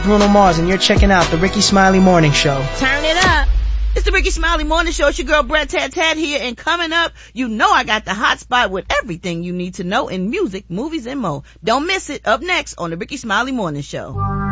Bruno Mars, and you're checking out the Ricky Smiley Morning Show. Turn it up. It's the Ricky Smiley Morning Show. It's your girl Brett Tat here, and coming up, you know I got the hot spot with everything you need to know in music, movies, and more. Don't miss it. Up next on the Ricky Smiley Morning Show.